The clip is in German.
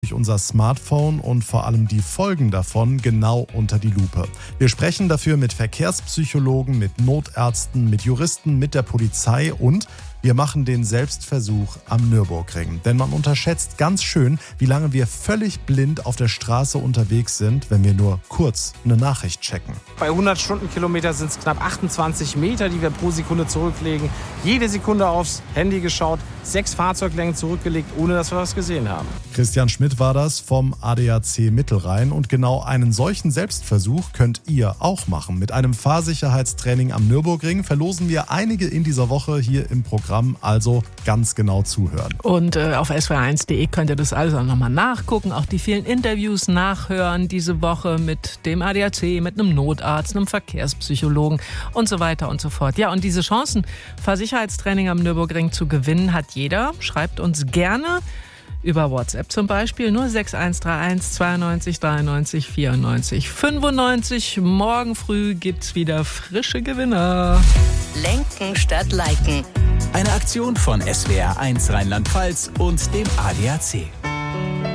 unser Smartphone und vor allem die Folgen davon genau unter die Lupe. Wir sprechen dafür mit Verkehrspsychologen, mit Notärzten, mit Juristen, mit der Polizei und wir machen den Selbstversuch am Nürburgring. Denn man unterschätzt ganz schön, wie lange wir völlig blind auf der Straße unterwegs sind, wenn wir nur kurz eine Nachricht checken. Bei 100 Stundenkilometer sind es knapp 28 Meter, die wir pro Sekunde zurücklegen. Jede Sekunde aufs Handy geschaut, 6 Fahrzeuglängen zurückgelegt, ohne dass wir was gesehen haben. Christian Schmidt war das vom ADAC Mittelrhein und genau einen solchen Selbstversuch könnt ihr auch machen. Mit einem Fahrsicherheitstraining am Nürburgring verlosen wir einige in dieser Woche hier im Programm, also ganz genau zuhören. Und auf swr1.de könnt ihr das alles auch nochmal nachgucken, auch die vielen Interviews nachhören diese Woche mit dem ADAC, mit einem Notarzt, einem Verkehrspsychologen und so weiter und so fort. Ja, und diese Chancen, Fahrsicherheitstraining am Nürburgring zu gewinnen, hat jeder. Schreibt uns gerne über WhatsApp zum Beispiel 06131 92 93 94 95. Morgen früh gibt's wieder frische Gewinner. Lenken statt Liken. Eine Aktion von SWR1 Rheinland-Pfalz und dem ADAC.